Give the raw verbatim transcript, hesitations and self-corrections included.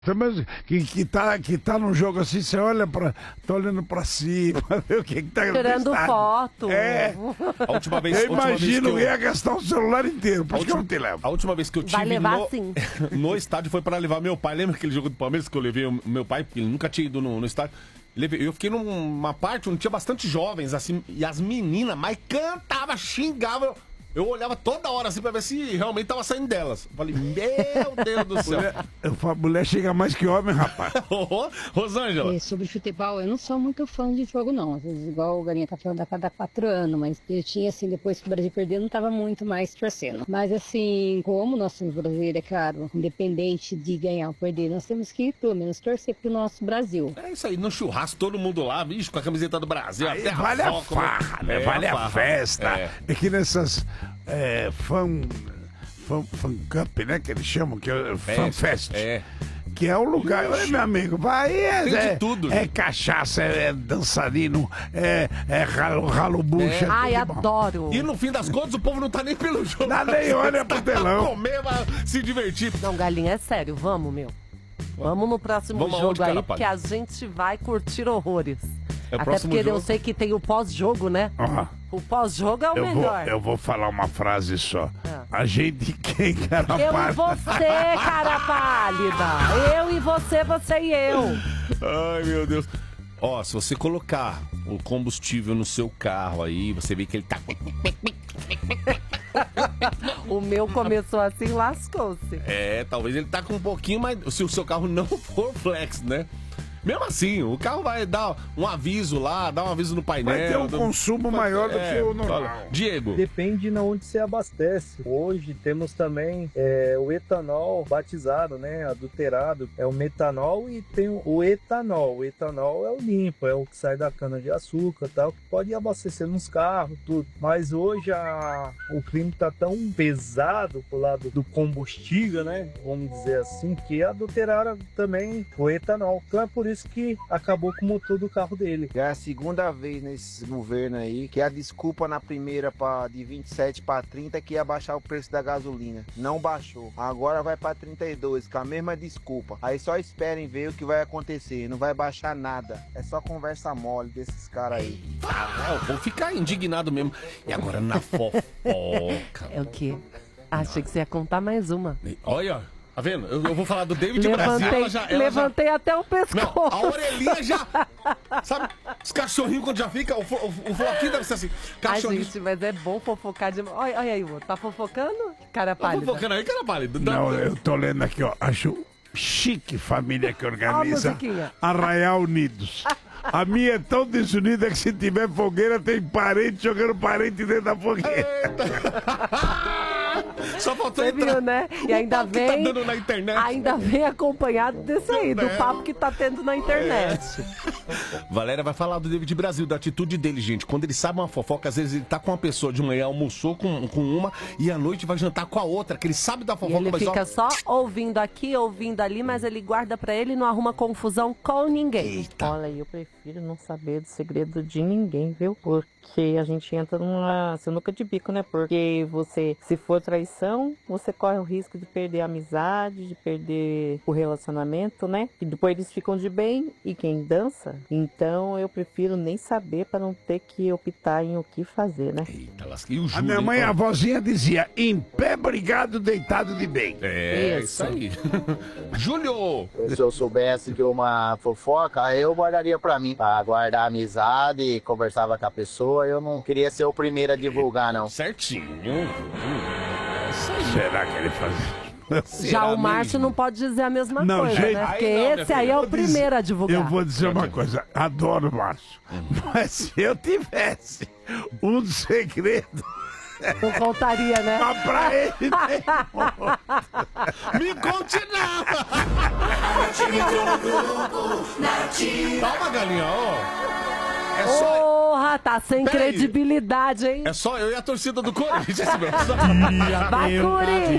Mas que, que, tá, que tá num jogo assim, você olha pra. Tá olhando pra cima, ver o que, que tá tirando foto. É. A última vez, eu a última imagino vez que que eu eu... ia gastar o celular inteiro, por isso que eu não te levo. A última vez que eu tive Vai levar no, sim. no estádio foi para levar meu pai. Lembra aquele jogo do Palmeiras que eu levei o meu pai, porque ele nunca tinha ido no, no estádio? Levei, eu fiquei numa parte onde tinha bastante jovens, assim, e as meninas, mas cantava, xingava. Eu olhava toda hora assim pra ver se realmente tava saindo delas. Eu falei, meu Deus do céu. Mulher, eu falo, mulher chega mais que homem, rapaz. Ô, Rosângela. É, sobre futebol, eu não sou muito fã de jogo, não. Às vezes, igual o Galinha tá falando a cada quatro anos, mas eu tinha, assim, depois que o Brasil perdeu, não tava muito mais torcendo. Mas, assim, como nós somos brasileiros, é claro, independente de ganhar ou perder, nós temos que, pelo menos, torcer pro nosso Brasil. É isso aí, no churrasco, todo mundo lá, bicho, com a camiseta do Brasil. Aí até vale a, a foco, farra, né? É, Vale a, a festa. É. É que nessas é, fan, fan, fan cup, né? Que eles chamam, que é fan fest. É. Que é o lugar, olha, meu amigo, vai, é, Tem de é, tudo, é cachaça, é, é dançarino, é, é ralo, ralo bucha. É. Ai, tudo bom. adoro. E no fim das contas, o povo não tá nem pelo jogo. Dá nem olha pro telão. Comer, mas se divertir. Não, Galinha, é sério, vamos, meu. Vamos no próximo Vamos jogo aonde, aí, cara, porque a gente vai curtir horrores. É o Até próximo porque eu jogo? sei que tem o pós-jogo, né? Ó, O pós-jogo é o eu, vou, melhor. eu vou falar uma frase só. Ah. A gente quem, cara, Eu e pálida? você, cara pálida. Eu e você, você e eu. Ai, meu Deus. Ó, se você colocar o combustível no seu carro aí, você vê que ele tá... O meu começou assim, lascou-se. É, talvez ele tá com um pouquinho mais... Se o seu carro não for flex, né? Mesmo assim, o carro vai dar um aviso lá, dar um aviso no painel. Vai ter um do... consumo maior do É, que o normal. olha, Diego. Depende de onde você abastece. Hoje temos também é, o etanol batizado, né? Adulterado. É o metanol e tem o etanol. O etanol é o limpo, é o que sai da cana de açúcar e tal, que pode abastecer nos carros, tudo. Mas hoje a... o clima tá tão pesado pro lado do combustível, né? Vamos dizer assim, que adulteraram também o etanol. Então é por isso que acabou com o motor do carro dele. Já é a segunda vez nesse governo aí que a desculpa na primeira pra, de vinte e sete para trinta é que ia baixar o preço da gasolina. Não baixou. Agora vai para trinta e dois com a mesma desculpa. Aí só esperem ver o que vai acontecer. Não vai baixar nada. É só conversa mole desses caras aí. Ah, eu vou ficar indignado mesmo. E agora na fofoca. É o quê? Achei que você ia contar mais uma. Olha, tá vendo? Eu, eu vou falar do David Brasil. Levantei, Ela já, ela levantei até o já... pescoço. Não, a orelhinha já... Sabe, os cachorrinhos quando já fica... O, o, o floquinho deve ser assim. Ai, Cachorrinho... gente, mas é bom fofocar demais. Olha, olha aí, o outro. Tá fofocando? Cara Tá pálida. fofocando aí, cara pálido. Não, eu tô lendo aqui, ó. Acho chique família que organiza Ó a musiquinha. Arraial Unidos. A minha é tão desunida que se tiver fogueira tem parente jogando parente dentro da fogueira. Só faltou Você entrar. viu, né? E O ainda papo que vem, tá dando na internet. ainda vem acompanhado desse aí, do É. papo que tá tendo na internet. Valéria vai falar do David Brasil, da atitude dele, gente. Quando ele sabe uma fofoca, às vezes ele tá com uma pessoa de manhã, almoçou com, com uma e à noite vai jantar com a outra, que ele sabe da E fofoca, ele mas fica só... só ouvindo aqui, ouvindo ali, mas ele guarda pra ele e não arruma confusão com ninguém. Eita. Olha, eu prefiro não saber do segredo de ninguém, viu? Porque a gente entra numa sinuca de bico, né? Porque você, se for traição, você corre o risco de perder a amizade, de perder o relacionamento, né? E depois eles ficam de bem e quem dança. Então eu prefiro nem saber para não ter que optar em o que fazer, né? Eita, lasquei o A Júlio. minha mãe, hein? a vozinha dizia, em pé brigado, deitado de bem. É, Isso. isso aí. Júlio! Se eu soubesse de uma fofoca, eu guardaria pra mim. Pra guardar a amizade e conversava com a pessoa. Eu não queria ser o primeiro a divulgar, não. Certinho. Hum, é isso aí. Será que ele fazia? Já Será o Márcio mesmo? não pode dizer a mesma Não, coisa, gente, né? Porque aí não, minha esse aí filha. é Eu o vou dizer- primeiro a divulgar. Eu vou dizer uma coisa, adoro o Márcio. Mas se eu tivesse um segredo Não contaria, né? só pra ele, né? Me conte não! Calma, galinha, ó. É só, Porra, tá sem Peraí. credibilidade, hein? é só eu e a torcida do Corinthians, meu. Vai, Corinthians!